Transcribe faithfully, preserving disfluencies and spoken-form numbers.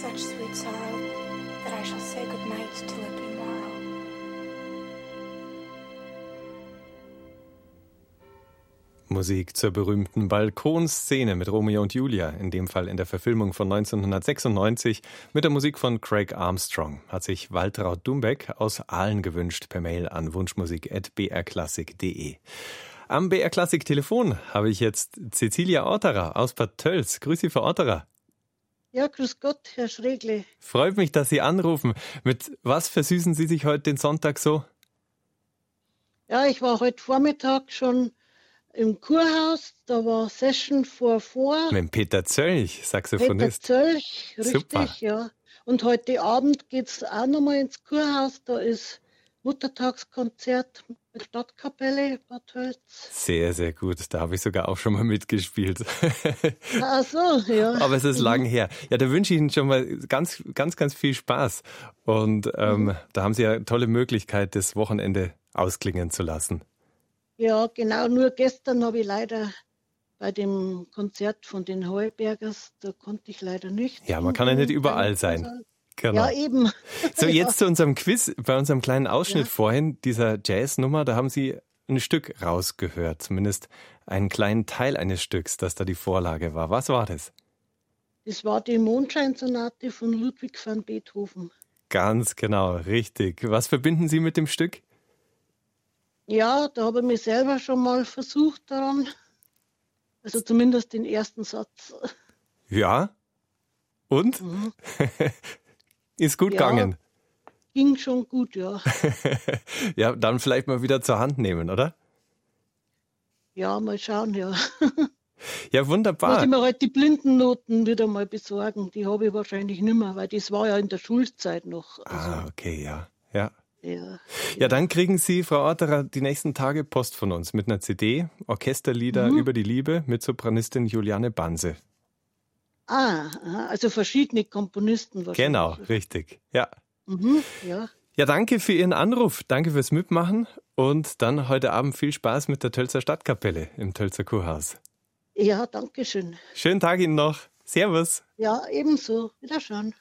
such sweet sorrow that I shall say good night till it be morrow. Musik zur berühmten Balkonszene mit Romeo und Julia, in dem Fall in der Verfilmung von neunzehnhundertsechsundneunzig mit der Musik von Craig Armstrong, hat sich Waltraud Dumbeck aus Aalen gewünscht per Mail an wunschmusik at b r klassik punkt d e. Am B R Klassik Telefon habe ich jetzt Cecilia Orterer aus Bad Tölz. Grüß Sie, Frau Orterer. Ja, grüß Gott, Herr Schregle. Freut mich, dass Sie anrufen. Mit was versüßen Sie sich heute den Sonntag so? Ja, ich war heute Vormittag schon im Kurhaus, da war Session vor vor. Mit Peter Zölch, Saxophonist. Peter Zölch, richtig, Super. Ja. Und heute Abend geht es auch nochmal ins Kurhaus, da ist Muttertagskonzert mit der Stadtkapelle Bad Tölz. Sehr, sehr gut. Da habe ich sogar auch schon mal mitgespielt. Ach so, ja. Aber es ist lang her. Ja, da wünsche ich Ihnen schon mal ganz, ganz, ganz viel Spaß. Und ähm, mhm. da haben Sie ja eine tolle Möglichkeit, das Wochenende ausklingen zu lassen. Ja, genau. Nur gestern habe ich leider bei dem Konzert von den Heubergers, da konnte ich leider nicht. Ja, man kann ja nicht überall sein. Genau. Ja, eben. So, jetzt zu unserem Quiz, bei unserem kleinen Ausschnitt ja. vorhin, dieser Jazznummer, da haben Sie ein Stück rausgehört, zumindest einen kleinen Teil eines Stücks, das da die Vorlage war. Was war das? Das war die Mondscheinsonate von Ludwig van Beethoven. Ganz genau, richtig. Was verbinden Sie mit dem Stück? Ja, da habe ich mich selber schon mal versucht daran. Also zumindest den ersten Satz. Ja? Und? Mhm. Ist gut ja, gegangen? Ging schon gut, ja. Ja, dann vielleicht mal wieder zur Hand nehmen, oder? Ja, mal schauen, ja. Ja, wunderbar. Muss ich mir halt die Blindennoten wieder mal besorgen. Die habe ich wahrscheinlich nicht mehr, weil das war ja in der Schulzeit noch. Also, ah, okay, ja. Ja. Ja, ja. ja, dann kriegen Sie, Frau Orterer, die nächsten Tage Post von uns mit einer C D, Orchesterlieder mhm. über die Liebe mit Sopranistin Juliane Banse. Ah, also verschiedene Komponisten wahrscheinlich. Genau, richtig, ja. Mhm, ja. Ja, danke für Ihren Anruf, danke fürs Mitmachen und dann heute Abend viel Spaß mit der Tölzer Stadtkapelle im Tölzer Kurhaus. Ja, danke schön. Schönen Tag Ihnen noch. Servus. Ja, ebenso. Wiederschauen.